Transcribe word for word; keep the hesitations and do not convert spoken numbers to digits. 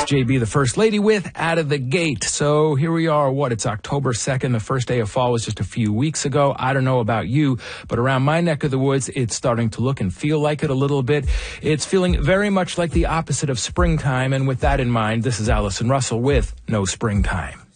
J B, the First Lady, with Out of the Gate. So here we are. What? It's October second. The first day of fall was just a few weeks ago. I don't know about you, but around my neck of the woods, it's starting to look and feel like it a little bit. It's feeling very much like the opposite of springtime. And with that in mind, this is Allison Russell with No Springtime.